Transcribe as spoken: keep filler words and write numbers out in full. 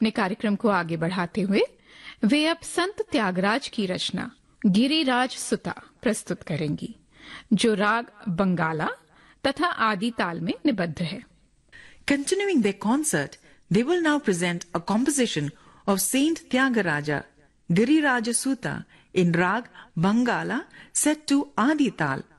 अपने कार्यक्रम को आगे बढ़ाते हुए वे अब संत त्यागराज की रचना गिरिराज सुता प्रस्तुत करेंगी, जो राग बंगाला तथा आदि ताल में निबद्ध है। Continuing their concert, they will now present a composition of Saint Tyagaraja, Giriraja Suta, in Rag Bangala set to Adi Tal,